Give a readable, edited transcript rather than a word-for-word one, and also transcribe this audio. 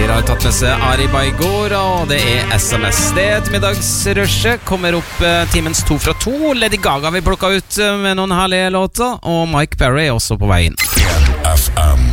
Flere har tatt med seg Ari Baigor, og det SMS. Det ettermiddagsrushet kommer opp timens 2 fra 2. Lady Gaga vi plukket ut med noen herlige låter, og Mike Perry er også på vei inn. FM